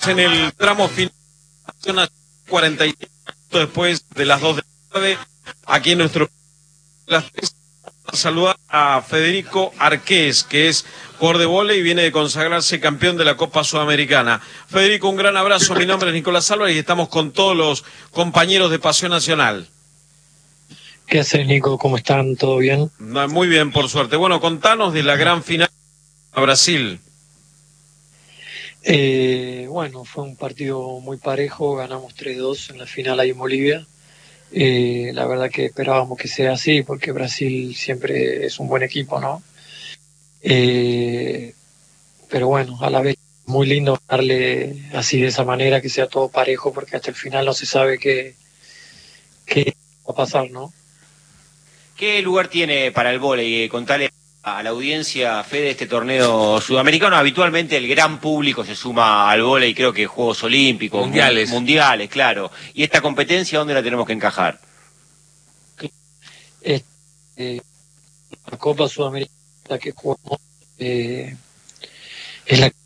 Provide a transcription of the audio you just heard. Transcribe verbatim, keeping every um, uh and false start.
En el tramo final, cuarenta y cinco minutos después de las dos de la tarde, aquí en nuestro... Saludar a Federico Arqués, que es jugador de vóley y viene de consagrarse campeón de la Copa Sudamericana. Federico, un gran abrazo. Mi nombre es Nicolás Álvarez y estamos con todos los compañeros de Pasión Nacional. ¿Qué haces, Nico? ¿Cómo están? ¿Todo bien? Muy bien, por suerte. Bueno, contanos de la gran final a Brasil. Eh, bueno, fue un partido muy parejo, ganamos tres dos en la final ahí en Bolivia. Eh, la verdad que esperábamos que sea así, porque Brasil siempre es un buen equipo, ¿no? Eh, pero bueno, a la vez muy lindo darle así de esa manera, que sea todo parejo, porque hasta el final no se sabe qué, qué va a pasar, ¿no? ¿Qué lugar tiene para el vóley? Contale a la audiencia, Fede, este torneo sudamericano. Habitualmente el gran público se suma al vóley, creo que Juegos Olímpicos, mundiales, mundiales, claro. ¿Y esta competencia dónde la tenemos que encajar? Eh, la Copa Sudamericana que jugamos eh, es la